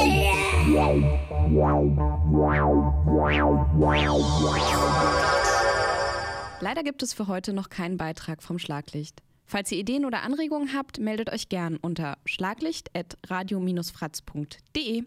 Leider gibt es für heute noch keinen Beitrag vom Schlaglicht. Falls ihr Ideen oder Anregungen habt, meldet euch gern unter schlaglicht@radio-fratz.de.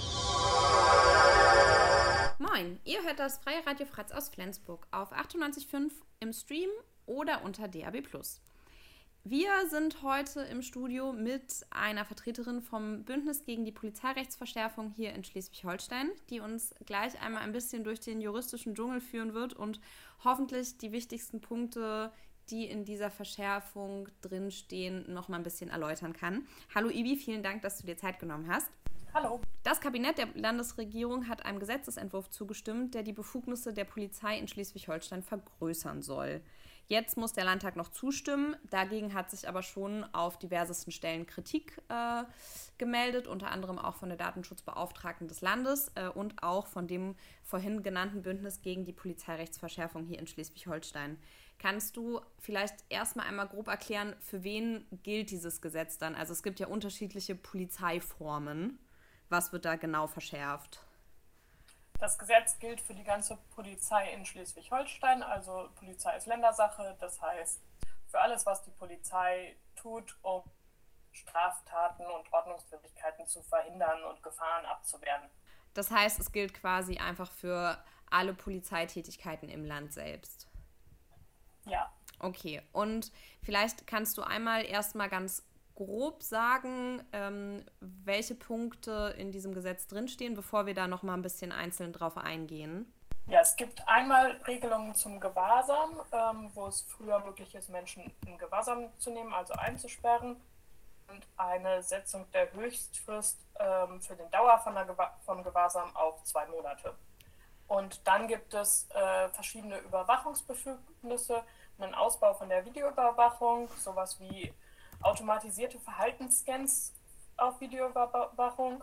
Moin, ihr hört das Freie Radio Fratz aus Flensburg auf 98.5 im Stream oder unter DAB+. Wir sind heute im Studio mit einer Vertreterin vom Bündnis gegen die Polizeirechtsverschärfung hier in Schleswig-Holstein, die uns gleich einmal ein bisschen durch den juristischen Dschungel führen wird und hoffentlich die wichtigsten Punkte, die in dieser Verschärfung drinstehen, noch mal ein bisschen erläutern kann. Hallo Ibi, vielen Dank, dass du dir Zeit genommen hast. Hallo. Das Kabinett der Landesregierung hat einem Gesetzesentwurf zugestimmt, der die Befugnisse der Polizei in Schleswig-Holstein vergrößern soll. Jetzt muss der Landtag noch zustimmen. Dagegen hat sich aber schon auf diversesten Stellen Kritik gemeldet, unter anderem auch von der Datenschutzbeauftragten des Landes und auch von dem vorhin genannten Bündnis gegen die Polizeirechtsverschärfung hier in Schleswig-Holstein. Kannst du vielleicht erstmal einmal grob erklären, für wen gilt dieses Gesetz dann? Also es gibt ja unterschiedliche Polizeiformen. Was wird da genau verschärft? Das Gesetz gilt für die ganze Polizei in Schleswig-Holstein, also Polizei ist Ländersache, das heißt für alles, was die Polizei tut, um Straftaten und Ordnungswidrigkeiten zu verhindern und Gefahren abzuwehren. Das heißt, es gilt quasi einfach für alle Polizeitätigkeiten im Land selbst? Ja. Okay, und vielleicht kannst du einmal erstmal ganz grob sagen, welche Punkte in diesem Gesetz drinstehen, bevor wir da noch mal ein bisschen einzeln drauf eingehen. Ja, es gibt einmal Regelungen zum Gewahrsam, wo es früher möglich ist, Menschen in Gewahrsam zu nehmen, also einzusperren, und eine Setzung der Höchstfrist für den Dauer von Gewahrsam auf 2 Monate. Und dann gibt es verschiedene Überwachungsbefugnisse, einen Ausbau von der Videoüberwachung, sowas wie automatisierte Verhaltensscans auf Videoüberwachung,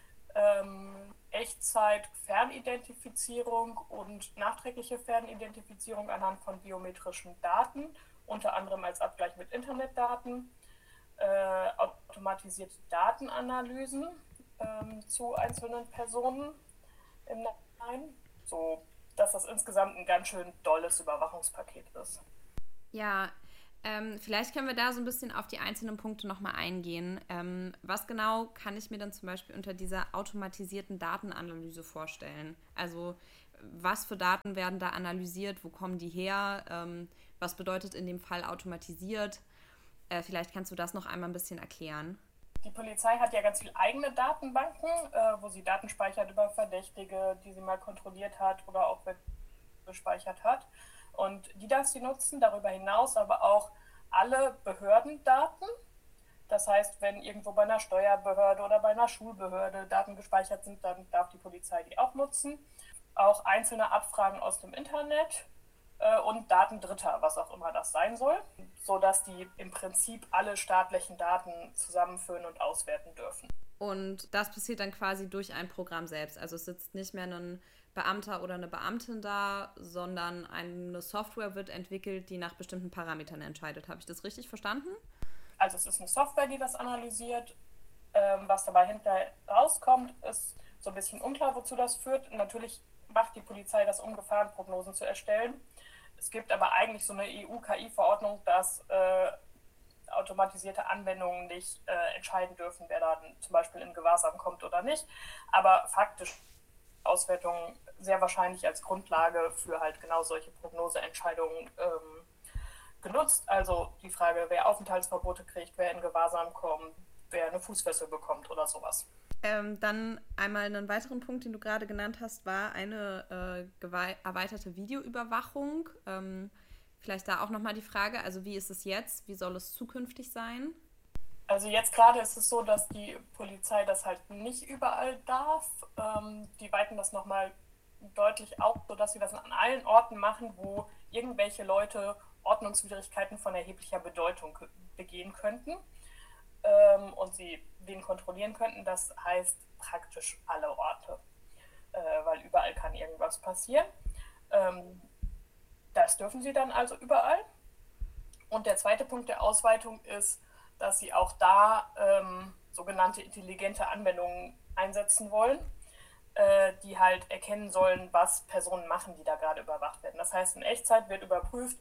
Echtzeit-Fernidentifizierung und nachträgliche Fernidentifizierung anhand von biometrischen Daten, unter anderem als Abgleich mit Internetdaten, automatisierte Datenanalysen zu einzelnen Personen im Nachhinein, so dass das insgesamt ein ganz schön dolles Überwachungspaket ist. Ja, vielleicht können wir da so ein bisschen auf die einzelnen Punkte nochmal eingehen. Was genau kann ich mir dann zum Beispiel unter dieser automatisierten Datenanalyse vorstellen? Also was für Daten werden da analysiert? Wo kommen die her? Was bedeutet in dem Fall automatisiert? Vielleicht kannst du das noch einmal ein bisschen erklären. Die Polizei hat ja ganz viele eigene Datenbanken, wo sie Daten speichert über Verdächtige, die sie mal kontrolliert hat oder auch gespeichert hat. Und die darf sie nutzen, darüber hinaus aber auch alle Behördendaten. Das heißt, wenn irgendwo bei einer Steuerbehörde oder bei einer Schulbehörde Daten gespeichert sind, dann darf die Polizei die auch nutzen. Auch einzelne Abfragen aus dem Internet und Daten Dritter, was auch immer das sein soll, sodass die im Prinzip alle staatlichen Daten zusammenführen und auswerten dürfen. Und das passiert dann quasi durch ein Programm selbst. Also es sitzt nicht mehr ein Beamter oder eine Beamtin da, sondern eine Software wird entwickelt, die nach bestimmten Parametern entscheidet. Habe ich das richtig verstanden? Also es ist eine Software, die das analysiert. Was dabei hinterher rauskommt, ist so ein bisschen unklar, wozu das führt. Natürlich macht die Polizei das, um Gefahrenprognosen zu erstellen. Es gibt aber eigentlich so eine EU-KI-Verordnung, dass automatisierte Anwendungen nicht entscheiden dürfen, wer dann zum Beispiel in Gewahrsam kommt oder nicht. Aber faktisch Auswertungen sehr wahrscheinlich als Grundlage für halt genau solche Prognoseentscheidungen genutzt. Also die Frage, wer Aufenthaltsverbote kriegt, wer in Gewahrsam kommt, wer eine Fußfessel bekommt oder sowas. Dann einmal einen weiteren Punkt, den du gerade genannt hast, war eine erweiterte Videoüberwachung. Vielleicht da auch nochmal die Frage, also wie ist es jetzt, wie soll es zukünftig sein? Also jetzt gerade ist es so, dass die Polizei das halt nicht überall darf. Die weiten das nochmal deutlich auf, sodass sie das an allen Orten machen, wo irgendwelche Leute Ordnungswidrigkeiten von erheblicher Bedeutung begehen könnten und sie den kontrollieren könnten. Das heißt praktisch alle Orte, weil überall kann irgendwas passieren. Das dürfen sie dann also überall. Und der zweite Punkt der Ausweitung ist, dass sie auch da sogenannte intelligente Anwendungen einsetzen wollen, die halt erkennen sollen, was Personen machen, die da gerade überwacht werden. Das heißt, in Echtzeit wird überprüft,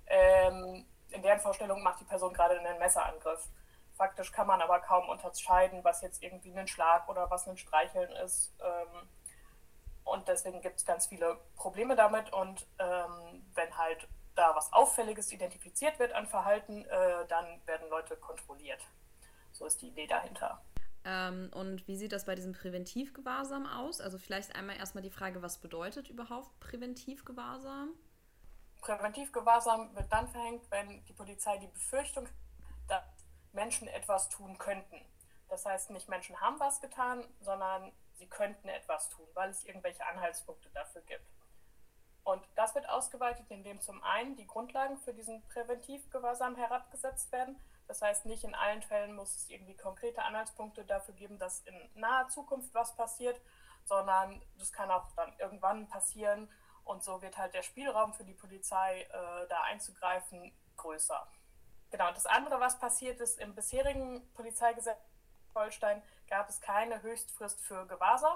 in deren Vorstellung macht die Person gerade einen Messerangriff. Faktisch kann man aber kaum unterscheiden, was jetzt irgendwie ein Schlag oder was ein Streicheln ist. Und deswegen gibt es ganz viele Probleme damit. Und wenn halt da was Auffälliges identifiziert wird an Verhalten, dann werden Leute kontrolliert. So ist die Idee dahinter. Und wie sieht das bei diesem Präventivgewahrsam aus? Also vielleicht einmal erstmal die Frage, was bedeutet überhaupt Präventivgewahrsam? Präventivgewahrsam wird dann verhängt, wenn die Polizei die Befürchtung hat, dass Menschen etwas tun könnten. Das heißt, nicht Menschen haben was getan, sondern sie könnten etwas tun, weil es irgendwelche Anhaltspunkte dafür gibt. Und das wird ausgeweitet, indem zum einen die Grundlagen für diesen Präventivgewahrsam herabgesetzt werden. Das heißt, nicht in allen Fällen muss es irgendwie konkrete Anhaltspunkte dafür geben, dass in naher Zukunft was passiert, sondern das kann auch dann irgendwann passieren. Und so wird halt der Spielraum für die Polizei, da einzugreifen, größer. Genau, das andere, was passiert ist, im bisherigen Polizeigesetz Holstein gab es keine Höchstfrist für Gewahrsam.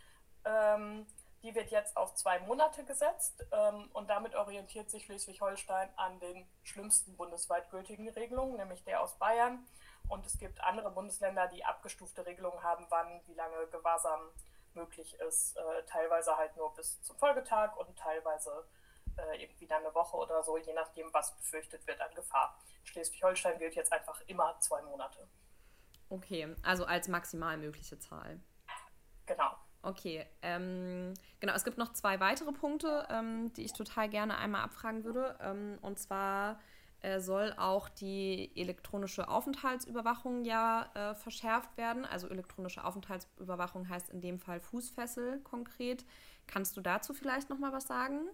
Die wird jetzt auf 2 Monate gesetzt und damit orientiert sich Schleswig-Holstein an den schlimmsten bundesweit gültigen Regelungen, nämlich der aus Bayern. Und es gibt andere Bundesländer, die abgestufte Regelungen haben, wann, wie lange Gewahrsam möglich ist. Teilweise halt nur bis zum Folgetag und teilweise irgendwie dann eine Woche oder so, je nachdem, was befürchtet wird an Gefahr. Schleswig-Holstein gilt jetzt einfach immer 2 Monate. Okay, also als maximal mögliche Zahl. Genau. Okay, genau, es gibt noch 2 weitere Punkte, die ich total gerne einmal abfragen würde. Und zwar soll auch die elektronische Aufenthaltsüberwachung ja verschärft werden. Also elektronische Aufenthaltsüberwachung heißt in dem Fall Fußfessel konkret. Kannst du dazu vielleicht nochmal was sagen?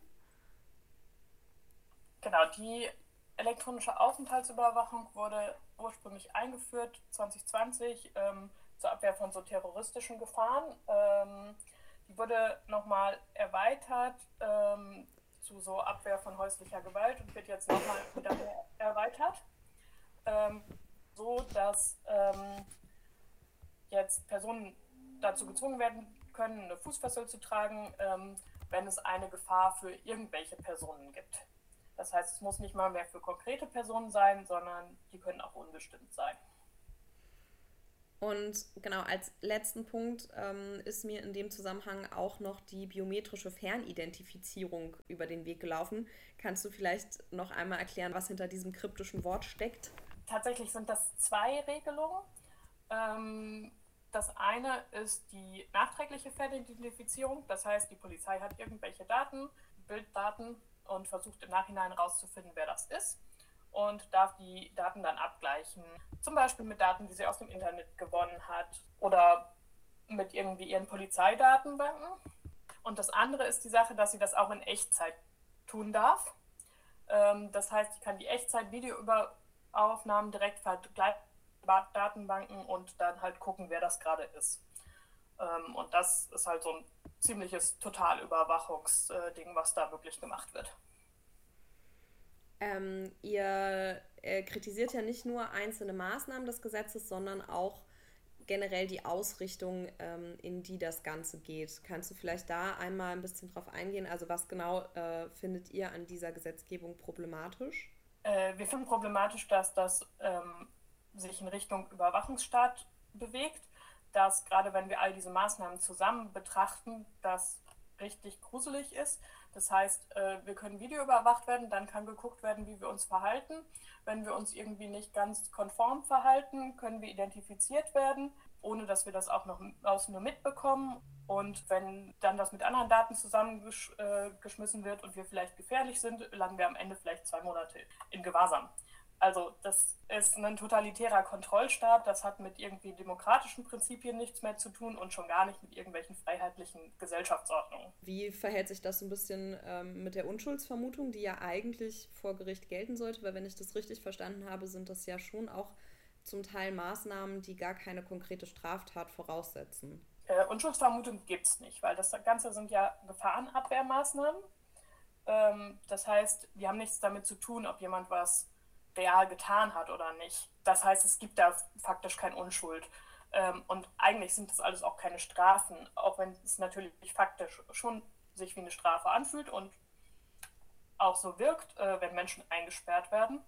Genau, die elektronische Aufenthaltsüberwachung wurde ursprünglich eingeführt 2020 zur Abwehr von so terroristischen Gefahren. Die wurde nochmal erweitert zu so Abwehr von häuslicher Gewalt und wird jetzt nochmal wieder erweitert, so dass jetzt Personen dazu gezwungen werden können, eine Fußfessel zu tragen, wenn es eine Gefahr für irgendwelche Personen gibt. Das heißt, es muss nicht mal mehr für konkrete Personen sein, sondern die können auch unbestimmt sein. Und genau, als letzten Punkt ist mir in dem Zusammenhang auch noch die biometrische Fernidentifizierung über den Weg gelaufen. Kannst du vielleicht noch einmal erklären, was hinter diesem kryptischen Wort steckt? Tatsächlich sind das 2 Regelungen. Das eine ist die nachträgliche Fernidentifizierung. Das heißt, die Polizei hat irgendwelche Daten, Bilddaten und versucht im Nachhinein herauszufinden, wer das ist. Und darf die Daten dann abgleichen, zum Beispiel mit Daten, die sie aus dem Internet gewonnen hat oder mit irgendwie ihren Polizeidatenbanken. Und das andere ist die Sache, dass sie das auch in Echtzeit tun darf. Das heißt, sie kann die Echtzeit-Videoaufnahmen direkt vergleichen mit Datenbanken und dann halt gucken, wer das gerade ist. Und das ist halt so ein ziemliches Totalüberwachungsding, was da wirklich gemacht wird. Ihr kritisiert ja nicht nur einzelne Maßnahmen des Gesetzes, sondern auch generell die Ausrichtung, in die das Ganze geht. Kannst du vielleicht da einmal ein bisschen drauf eingehen? Also was genau findet ihr an dieser Gesetzgebung problematisch? Wir finden problematisch, dass das sich in Richtung Überwachungsstaat bewegt, dass gerade wenn wir all diese Maßnahmen zusammen betrachten, das richtig gruselig ist. Das heißt, wir können videoüberwacht werden, dann kann geguckt werden, wie wir uns verhalten. Wenn wir uns irgendwie nicht ganz konform verhalten, können wir identifiziert werden, ohne dass wir das auch noch außen nur mitbekommen. Und wenn dann das mit anderen Daten zusammengeschmissen wird und wir vielleicht gefährlich sind, landen wir am Ende vielleicht 2 Monate in Gewahrsam. Also das ist ein totalitärer Kontrollstaat, das hat mit irgendwie demokratischen Prinzipien nichts mehr zu tun und schon gar nicht mit irgendwelchen freiheitlichen Gesellschaftsordnungen. Wie verhält sich das so ein bisschen mit der Unschuldsvermutung, die ja eigentlich vor Gericht gelten sollte? Weil wenn ich das richtig verstanden habe, sind das ja schon auch zum Teil Maßnahmen, die gar keine konkrete Straftat voraussetzen. Unschuldsvermutung gibt es nicht, weil das Ganze sind ja Gefahrenabwehrmaßnahmen. Das heißt, die haben nichts damit zu tun, ob jemand was real getan hat oder nicht. Das heißt, es gibt da faktisch keine Unschuld. Und eigentlich sind das alles auch keine Strafen, auch wenn es natürlich faktisch schon sich wie eine Strafe anfühlt und auch so wirkt, wenn Menschen eingesperrt werden.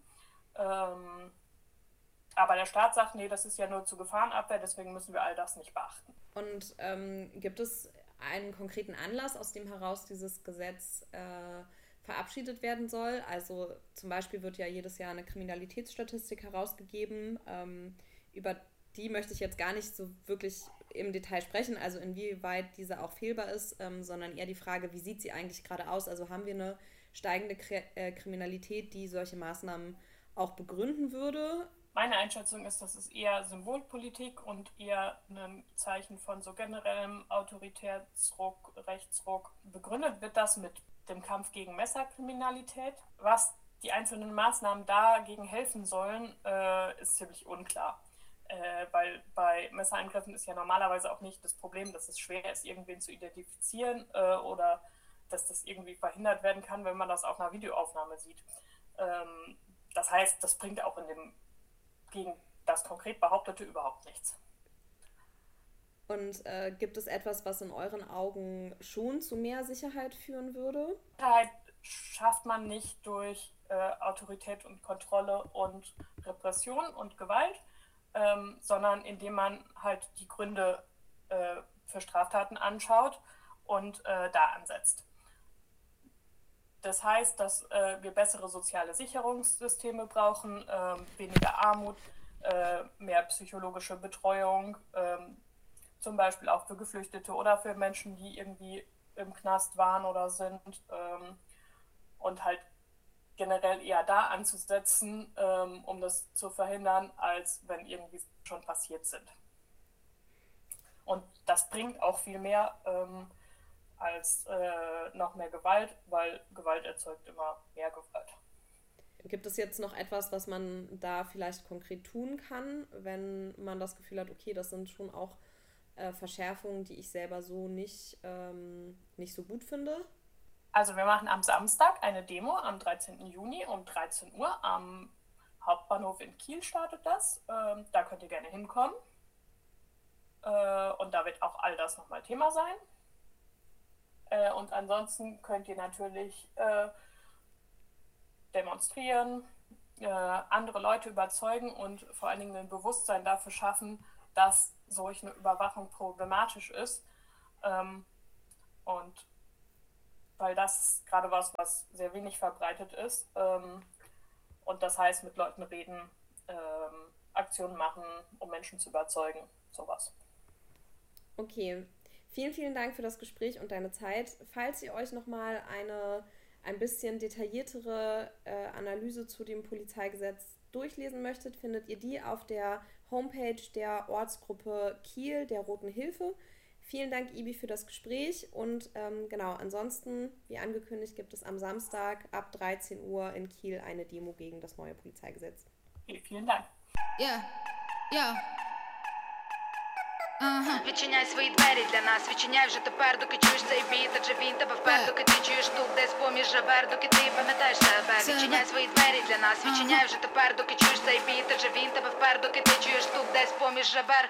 Aber der Staat sagt, nee, das ist ja nur zur Gefahrenabwehr, deswegen müssen wir all das nicht beachten. Und gibt es einen konkreten Anlass, aus dem heraus dieses Gesetz verabschiedet werden soll? Also zum Beispiel wird ja jedes Jahr eine Kriminalitätsstatistik herausgegeben. Über die möchte ich jetzt gar nicht so wirklich im Detail sprechen, also inwieweit diese auch fehlbar ist, sondern eher die Frage, wie sieht sie eigentlich gerade aus? Also haben wir eine steigende Kriminalität, die solche Maßnahmen auch begründen würde? Meine Einschätzung ist, das ist eher Symbolpolitik und eher ein Zeichen von so generellem Autoritätsruck, Rechtsruck. Begründet wird das mit dem Kampf gegen Messerkriminalität. Was die einzelnen Maßnahmen dagegen helfen sollen, ist ziemlich unklar. Weil bei Messerangriffen ist ja normalerweise auch nicht das Problem, dass es schwer ist, irgendwen zu identifizieren oder dass das irgendwie verhindert werden kann, wenn man das auf einer Videoaufnahme sieht. Das heißt, das bringt auch gegen das konkret Behauptete überhaupt nichts. Und gibt es etwas, was in euren Augen schon zu mehr Sicherheit führen würde? Sicherheit schafft man nicht durch Autorität und Kontrolle und Repression und Gewalt, sondern indem man halt die Gründe für Straftaten anschaut und da ansetzt. Das heißt, dass wir bessere soziale Sicherungssysteme brauchen, weniger Armut, mehr psychologische Betreuung, zum Beispiel auch für Geflüchtete oder für Menschen, die irgendwie im Knast waren oder sind, und halt generell eher da anzusetzen, um das zu verhindern, als wenn irgendwie schon passiert sind. Und das bringt auch viel mehr als noch mehr Gewalt, weil Gewalt erzeugt immer mehr Gewalt. Gibt es jetzt noch etwas, was man da vielleicht konkret tun kann, wenn man das Gefühl hat, okay, das sind schon auch Verschärfungen, die ich selber so nicht so gut finde? Also wir machen am Samstag eine Demo am 13. Juni um 13 Uhr am Hauptbahnhof in Kiel startet das. Da könnt ihr gerne hinkommen. Und da wird auch all das nochmal Thema sein. Und ansonsten könnt ihr natürlich demonstrieren, andere Leute überzeugen und vor allen Dingen ein Bewusstsein dafür schaffen, dass solch eine Überwachung problematisch ist. Und weil das ist gerade was sehr wenig verbreitet ist. Und das heißt, mit Leuten reden, Aktionen machen, um Menschen zu überzeugen, sowas. Okay, vielen, vielen Dank für das Gespräch und deine Zeit. Falls ihr euch nochmal ein bisschen detailliertere Analyse zu dem Polizeigesetz durchlesen möchtet, findet ihr die auf der Homepage der Ortsgruppe Kiel, der Roten Hilfe. Vielen Dank, Ibi, für das Gespräch und genau, ansonsten, wie angekündigt, gibt es am Samstag ab 13 Uhr in Kiel eine Demo gegen das neue Polizeigesetz. Okay, vielen Dank. Відчиняй свої двері для нас, відчиняй вже тепер, доки чуєш цей біт, адже він тебе впер, доки ти чуєш тут десь поміж жабер, доки ти пам'ятаєш себе. Відчиняй свої двері для нас, відчиняй вже тепер, доки чуєш цей біт, адже він тебе впер, доки ти чуєш тут десь поміж жабер.